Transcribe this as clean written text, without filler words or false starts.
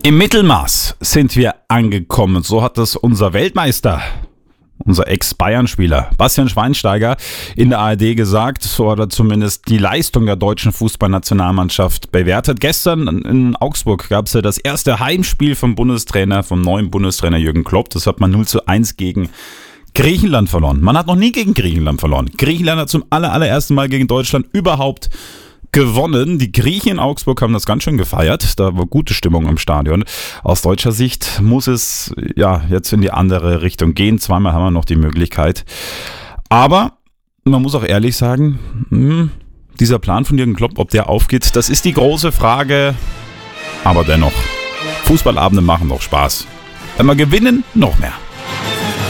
Im Mittelmaß sind wir angekommen. So hat das unser Weltmeister, unser Ex-Bayern-Spieler Bastian Schweinsteiger in der ARD gesagt. So hat er zumindest die Leistung der deutschen Fußballnationalmannschaft bewertet. Gestern in Augsburg gab es ja das erste Heimspiel vom neuen Bundestrainer Jürgen Klopp. Das hat man 0:1 gegen Griechenland verloren. Man hat noch nie gegen Griechenland verloren. Griechenland hat zum allerersten Mal gegen Deutschland überhaupt gewonnen. Die Griechen in Augsburg haben das ganz schön gefeiert. Da war gute Stimmung im Stadion. Aus deutscher Sicht muss es jetzt in die andere Richtung gehen. Zweimal haben wir noch die Möglichkeit. Aber man muss auch ehrlich sagen, dieser Plan von Jürgen Klopp, ob der aufgeht, das ist die große Frage. Aber dennoch, Fußballabende machen noch Spaß. Wenn wir gewinnen, noch mehr.